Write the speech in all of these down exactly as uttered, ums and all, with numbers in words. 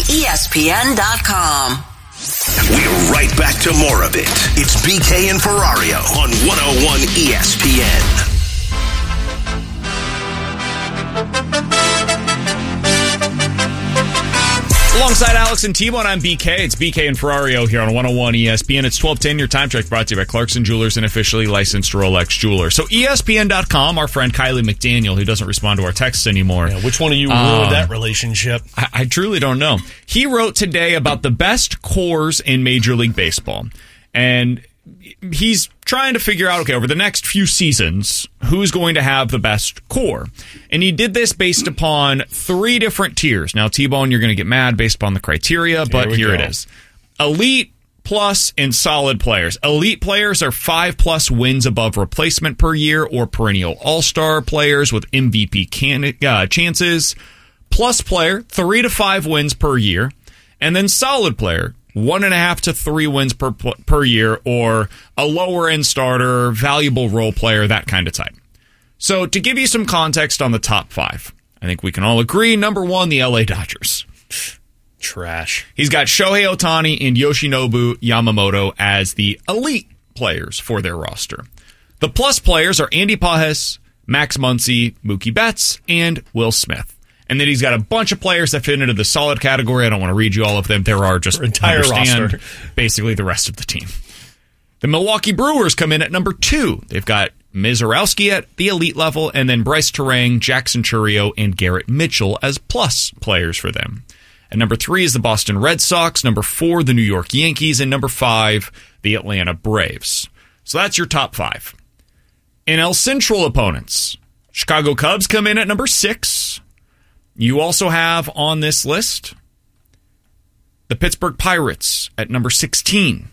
E S P N dot com. We're right back to more of it. It's B K and Ferrario on one oh one E S P N. Alongside Alex and T-Bone, I'm B K. It's B K and Ferrario here on one oh one E S P N. It's twelve ten, your time check brought to you by Clarkson Jewelers, an officially licensed Rolex jeweler. So E S P N dot com, our friend Kylie McDaniel, who doesn't respond to our texts anymore. Yeah, which one of you um, ruined that relationship? I, I truly don't know. He wrote today about the best cores in Major League Baseball. And he's trying to figure out, okay, over the next few seasons, who's going to have the best core. And he did this based upon three different tiers. Now, T-Bone, you're going to get mad based upon the criteria, but here, here it is. Elite, plus, and solid players. Elite players are five plus wins above replacement per year or perennial all-star players with M V P can- uh, chances. Plus player, three to five wins per year. And then solid player, one and a half to three wins per per year, or a lower end starter, valuable role player, that kind of type. So to give you some context on the top five, I think we can all agree, number one, the L A Dodgers. Trash. He's got Shohei Ohtani and Yoshinobu Yamamoto as the elite players for their roster. The plus players are Andy Pages, Max Muncy, Mookie Betts, and Will Smith. And then he's got a bunch of players that fit into the solid category. I don't want to read you all of them. There are just entire roster. Basically the rest of the team. The Milwaukee Brewers come in at number two. They've got Mizorowski at the elite level, and then Bryce Terang, Jackson Chourio, and Garrett Mitchell as plus players for them. And number three is the Boston Red Sox. Number four, the New York Yankees. And number five, the Atlanta Braves. So that's your top five. In El Central opponents, Chicago Cubs come in at number six. You also have on this list the Pittsburgh Pirates at number sixteen.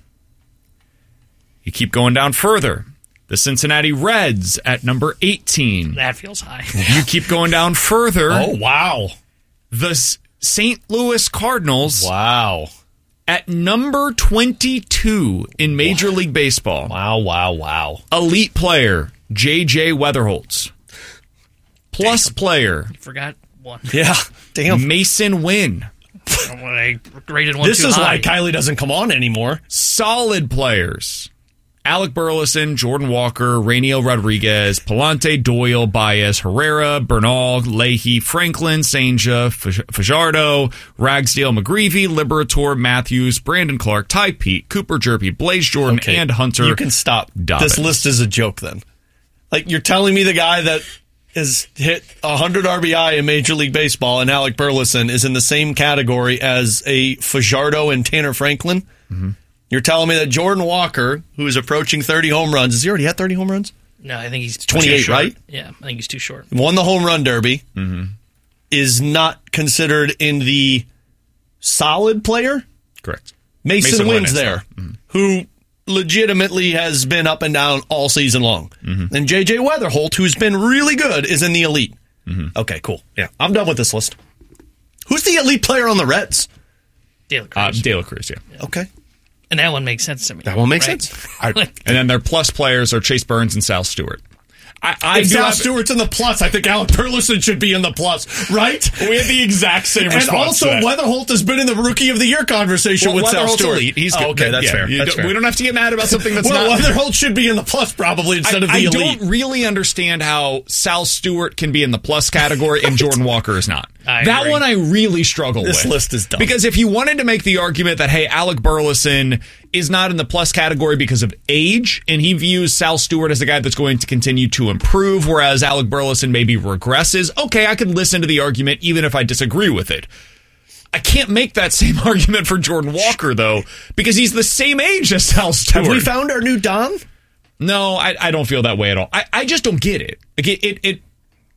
You keep going down further. The Cincinnati Reds at number eighteen. That feels high. You keep going down further. Oh, wow. The Saint Louis Cardinals. Wow. At number twenty-two in Major League Baseball. Wow, wow, wow. Elite player, J J Weatherholtz. Plus Damn. player. You forgot one. Yeah, damn. Mason Wynn. I rated one this too is high. why Kylie doesn't come on anymore. Solid players. Alec Burleson, Jordan Walker, Rainiel Rodriguez, Palante, Doyle, Baez, Herrera, Bernal, Leahy, Franklin, Senja, Fajardo, Ragsdale, McGreevy, Liberator, Matthews, Brandon Clark, Ty Pete, Cooper Jerpy, Blaze Jordan, okay. and Hunter. You can stop. Dobbins. This list is a joke then. Like, you're telling me the guy that has hit one hundred R B I in Major League Baseball and Alec Burleson is in the same category as a Fajardo and Tanner Franklin? Mm-hmm. You're telling me that Jordan Walker, who is approaching thirty home runs, has he already had thirty home runs? No, I think he's twenty-eight, right? Yeah, I think he's too short. Won the home run derby, mm-hmm. is not considered in the solid player? Correct. Mason, Mason Wynn's Wynn there, mm-hmm. who legitimately has been up and down all season long. Mm-hmm. And J J Weatherholt, who's been really good, is in the elite. Mm-hmm. Okay, cool. Yeah, I'm done with this list. Who's the elite player on the Reds? De La Cruz. Uh, De La Cruz, yeah. yeah. Okay. And that one makes sense to me. That one makes right? sense. I, and then their plus players are Chase Burns and Sal Stewart. I, I if do Sal have, Stewart's in the plus, I think Alec Burleson should be in the plus, right? We had the exact same response. And also, Weatherholt has been in the Rookie of the Year conversation well, with Sal Stewart. Elite. He's oh, okay, that's yeah, fair. That's don't, fair. We don't have to get mad about something that's well, not... Well, Weatherholt should be in the plus probably instead I, of the I elite. I don't really understand how Sal Stewart can be in the plus category and Jordan Walker is not. I that agree. one I really struggle this with. This list is dumb. Because if you wanted to make the argument that, hey, Alec Burleson is not in the plus category because of age, and he views Sal Stewart as a guy that's going to continue to improve, whereas Alec Burleson maybe regresses, okay, I could listen to the argument even if I disagree with it. I can't make that same argument for Jordan Walker, though, because he's the same age as Sal Stewart. Have we found our new Don? No, I, I don't feel that way at all. I, I just don't get it. Like it, it, it.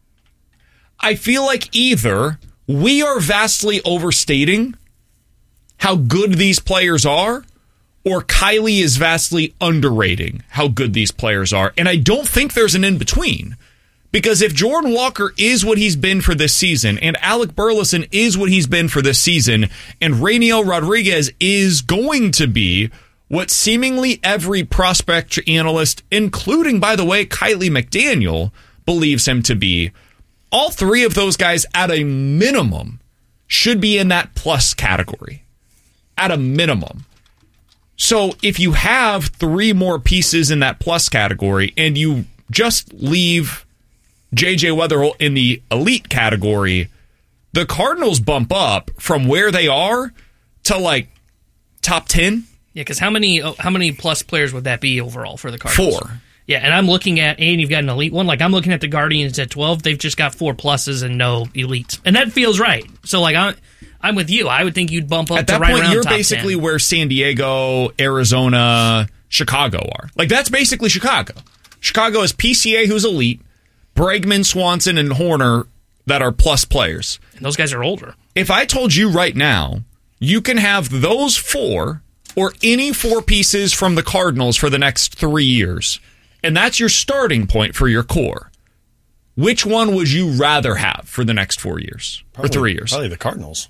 I feel like either we are vastly overstating how good these players are, or Kylie is vastly underrating how good these players are. And I don't think there's an in-between. Because if Jordan Walker is what he's been for this season, and Alec Burleson is what he's been for this season, and Rainiel Rodriguez is going to be what seemingly every prospect analyst, including, by the way, Kylie McDaniel, believes him to be, all three of those guys at a minimum should be in that plus category at a minimum. So if you have three more pieces in that plus category and you just leave J J Wetherell in the elite category, the Cardinals bump up from where they are to like top ten. Yeah, because how many oh, how many plus players would that be overall for the Cardinals? Four. Yeah, and I'm looking at, and you've got an elite one. Like, I'm looking at the Guardians at twelve. They've just got four pluses and no elites. And that feels right. So, like, I'm, I'm with you. I would think you'd bump up At to that right point, around you're top basically ten. where San Diego, Arizona, Chicago are. Like, that's basically Chicago. Chicago is P C A, who's elite, Bregman, Swanson, and Horner that are plus players. And those guys are older. If I told you right now, you can have those four or any four pieces from the Cardinals for the next three years, and that's your starting point for your core, which one would you rather have for the next four years Probably, or three years? Probably the Cardinals.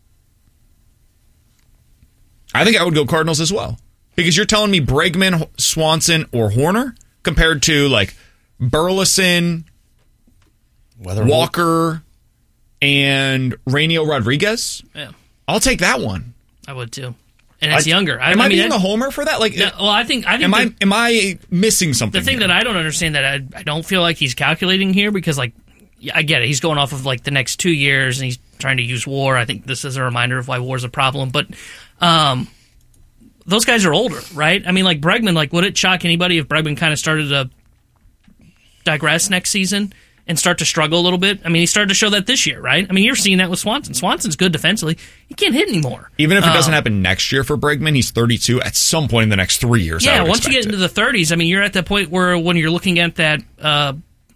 I think I would go Cardinals as well. Because you're telling me Bregman, Swanson, or Horner compared to like Burleson, Whether Walker, and Rainier Rodriguez. Yeah, I'll take that one. I would too. And it's I, younger. I, am I, I mean, being that, a homer for that? Like, no, well, I think I think am the, I am I missing something? the thing here? that I don't understand that I, I don't feel like he's calculating here because like yeah, I get it. He's going off of like the next two years and he's trying to use WAR. I think this is a reminder of why WAR is a problem. But um, those guys are older, right? I mean, like Bregman. Like, would it shock anybody if Bregman kind of started to digress next season and start to struggle a little bit? I mean, he started to show that this year, right? I mean, you're seeing that with Swanson. Swanson's good defensively. He can't hit anymore. Even if it doesn't Um, happen next year for Bregman, he's thirty-two. At some point in the next three years, I Yeah, would once you get expect into it. the thirties, I mean, you're at that point where when you're looking at that, uh,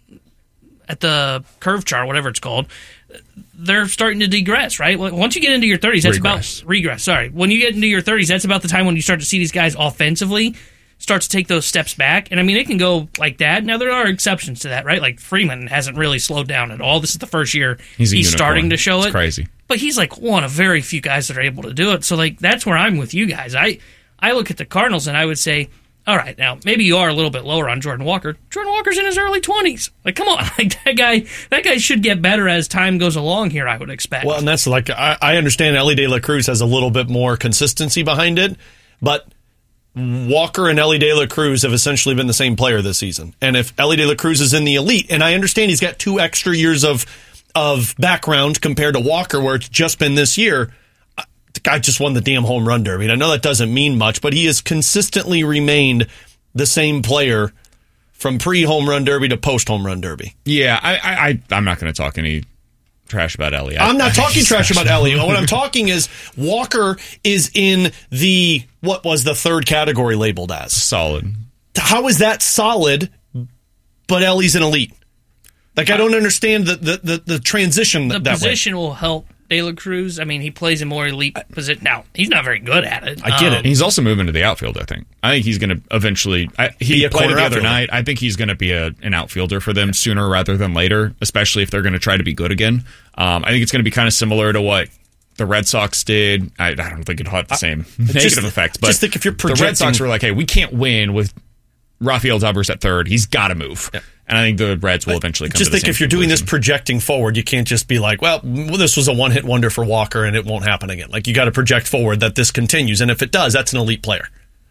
at the curve chart, whatever it's called, they're starting to degress, right? Well, once you get into your thirties, that's Regress. about regress. Sorry, when you get into your thirties, that's about the time when you start to see these guys offensively start to take those steps back. And I mean, it can go like that. Now there are exceptions to that, right? Like Freeman hasn't really slowed down at all. This is the first year He's he's, a unicorn. starting to show It's it. crazy. But he's like one of very few guys that are able to do it. So like that's where I'm with you guys. I I look at the Cardinals and I would say, all right, now maybe you are a little bit lower on Jordan Walker. Jordan Walker's in his early twenties. Like, come on, like that guy. That guy should get better as time goes along here. I would expect. Well, and that's like I, I understand Ellie De La Cruz has a little bit more consistency behind it, but Walker and Ellie De La Cruz have essentially been the same player this season. And if Ellie De La Cruz is in the elite, and I understand he's got two extra years of of background compared to Walker, where it's just been this year. The guy just won the damn home run derby. And I know that doesn't mean much, but he has consistently remained the same player from pre-home run derby to post-home run derby. Yeah, I, I, I I'm not going to talk any trash about Ellie. I, I'm not I, talking trash about Ellie. What I'm talking is Walker is in the, what was the third category labeled as? Solid. How is that solid, but Ellie's an elite? Like, I don't understand the, the, the, the transition the that position will help De La Cruz. I mean, he plays a more elite position. Now, he's not very good at it. I get it. Um, He's also moving to the outfield, I think. I think he's going to eventually... I, he Be a played it corner the other outfielder. night. I think he's going to be a, an outfielder for them sooner rather than later, especially if they're going to try to be good again. Um, I think it's going to be kind of similar to what the Red Sox did. I, I don't think it'll have the same negative just- effect. But just think if you're the Red Sox projecting- were like, hey, we can't win with Rafael Devers at third. He's got to move. Yeah. And I think the Reds will eventually come Just to the think same if you're doing this conclusion. projecting forward, you can't just be like, well, this was a one-hit wonder for Walker and it won't happen again. Like, you got to project forward that this continues. And if it does, that's an elite player.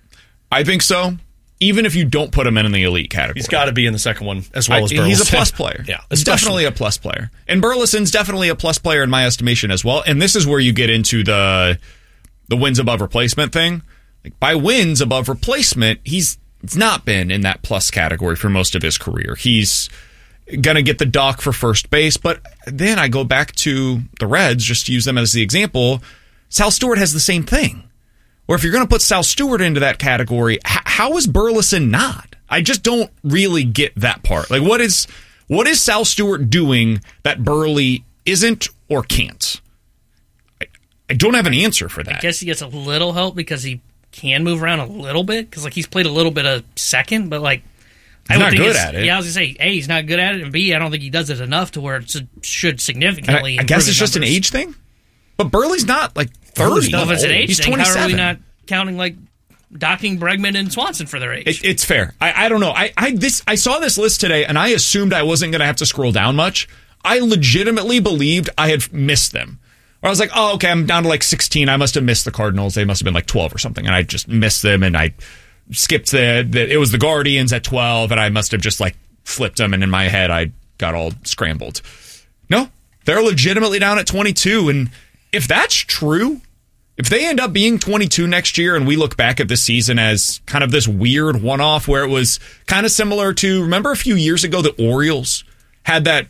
I think so. Even if you don't put him in the elite category. He's got to be in the second one as well I- as Burleson. he's a plus player. Yeah, He's especially. definitely a plus player. And Burleson's definitely a plus player in my estimation as well. And this is where you get into the the wins above replacement thing. Like, by wins above replacement, he's it's not been in that plus category for most of his career. He's going to get the dock for first base, but then I go back to the Reds, just to use them as the example. Sal Stewart has the same thing. Or if you're going to put Sal Stewart into that category, h- how is Burleson not? I just don't really get that part. Like, what is what is Sal Stewart doing that Burley isn't or can't? I, I don't have an answer for that. I guess he gets a little help because he can move around a little bit because like he's played a little bit of second, but like I He's would not think good it's- at it. Yeah, I was gonna say, A, he's not good at it, and B, I don't think he does it enough to where it should And significantly. I, I improve guess his it's just an numbers. age thing. But Burley's not like thirty. Burley's not Well, if it's an old. age He's thing, how are we twenty-seven. not counting like docking Bregman and Swanson for their age? It, it's fair. I, I don't know. I, I this I saw this list today, and I assumed I wasn't going to have to scroll down much. I legitimately believed I had missed them. Where I was like, oh, okay, I'm down to like sixteen. I must have missed the Cardinals. They must have been like twelve or something. And I just missed them, and I skipped the, the it was the Guardians at twelve, and I must have just like flipped them, and in my head, I got all scrambled. No, they're legitimately down at twenty-two, and if that's true, if they end up being twenty-two next year and we look back at this season as kind of this weird one-off where it was kind of similar to, remember a few years ago the Orioles had that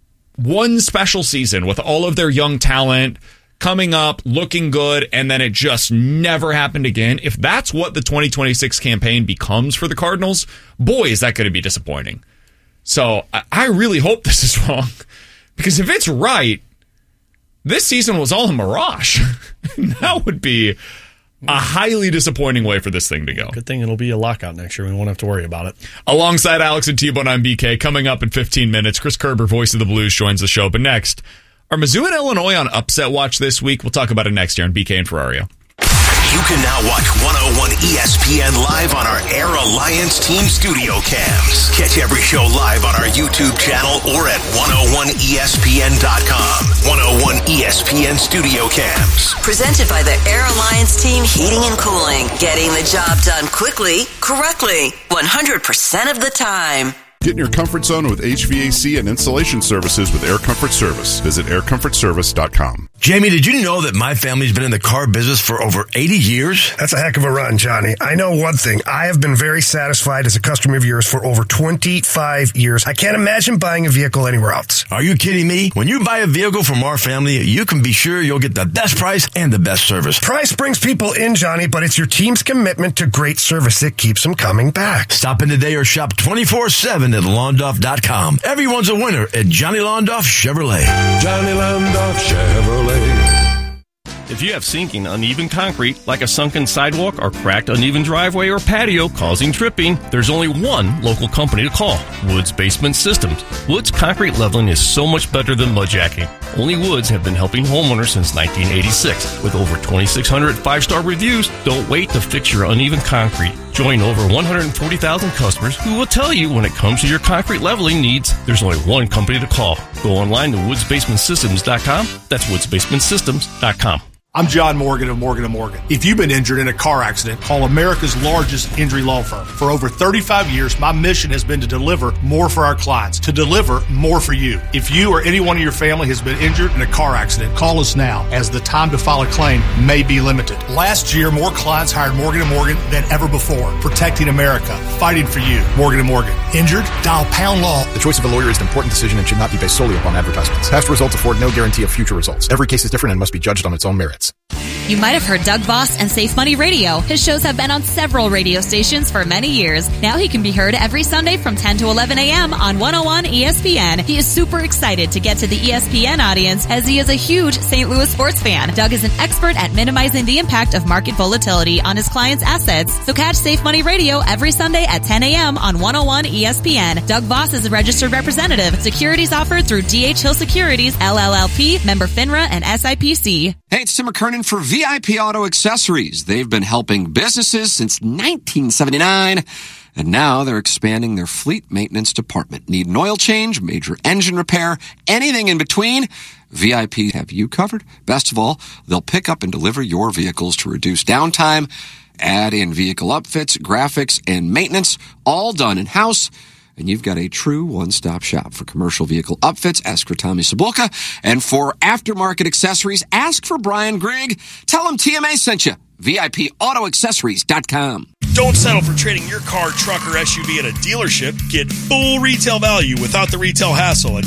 one special season with all of their young talent coming up, looking good, and then it just never happened again. If that's what the twenty twenty-six campaign becomes for the Cardinals, boy, is that going to be disappointing. So I really hope this is wrong, because if it's right, this season was all a mirage. That would be a highly disappointing way for this thing to go. Good thing it'll be a lockout next year. We won't have to worry about it. Alongside Alex and T-Bone, I'm B K. Coming up in fifteen minutes, Chris Kerber, voice of the Blues, joins the show. But next, are Mizzou and Illinois on upset watch this week? We'll talk about it next year on B K and Ferrario. You can now watch one oh one E S P N live on our Air Alliance team studio cams. Catch every show live on our YouTube channel or at one oh one E S P N dot com. one oh one E S P N studio cams. Presented by the Air Alliance team heating and cooling. Getting the job done quickly, correctly, one hundred percent of the time. Get in your comfort zone with H V A C and installation services with Air Comfort Service. Visit air comfort service dot com. Jamie, did you know that my family's been in the car business for over eighty years? That's a heck of a run, Johnny. I know one thing. I have been very satisfied as a customer of yours for over twenty-five years. I can't imagine buying a vehicle anywhere else. Are you kidding me? When you buy a vehicle from our family, you can be sure you'll get the best price and the best service. Price brings people in, Johnny, but it's your team's commitment to great service that keeps them coming back. Stop in today or shop twenty-four seven at Londoff dot com. Everyone's a winner at Johnny Londoff Chevrolet. Johnny Londoff Chevrolet. If you have sinking, uneven concrete, like a sunken sidewalk or cracked, uneven driveway or patio causing tripping, there's only one local company to call, Woods Basement Systems. Woods concrete leveling is so much better than mudjacking. Only Woods have been helping homeowners since nineteen eighty-six. With over twenty-six hundred five-star reviews, don't wait to fix your uneven concrete. Join over one hundred forty thousand customers who will tell you when it comes to your concrete leveling needs, there's only one company to call. Go online to woods basement systems dot com. That's woods basement systems dot com. I'm John Morgan of Morgan and Morgan. If you've been injured in a car accident, call America's largest injury law firm. For over thirty-five years, my mission has been to deliver more for our clients, to deliver more for you. If you or anyone in your family has been injured in a car accident, call us now, as the time to file a claim may be limited. Last year, more clients hired Morgan and Morgan than ever before, protecting America, fighting for you. Morgan and Morgan. Injured? Dial pound law. The choice of a lawyer is an important decision and should not be based solely upon advertisements. Past results afford no guarantee of future results. Every case is different and must be judged on its own merits. You might have heard Doug Voss and Safe Money Radio. His shows have been on several radio stations for many years. Now he can be heard every Sunday from ten to eleven a.m. on one oh one E S P N. He is super excited to get to the E S P N audience as he is a huge Saint Louis sports fan. Doug is an expert at minimizing the impact of market volatility on his clients' assets. So catch Safe Money Radio every Sunday at ten a.m. on one oh one E S P N. Doug Voss is a registered representative. Securities offered through D H Hill Securities, L L L P, member FINRA, and S I P C. Hey, it's Tim McKernan for V I P Auto Accessories. They've been helping businesses since nineteen seventy-nine, and now they're expanding their fleet maintenance department. Need an oil change, major engine repair, anything in between? V I P have you covered. Best of all, they'll pick up and deliver your vehicles to reduce downtime, add in vehicle upfits, graphics, and maintenance, all done in-house. And you've got a true one-stop shop for commercial vehicle upfits. Ask for Tommy Sabulka. And for aftermarket accessories, ask for Brian Grigg. Tell him T M A sent you. V I P auto accessories dot com. Don't settle for trading your car, truck, or S U V at a dealership. Get full retail value without the retail hassle at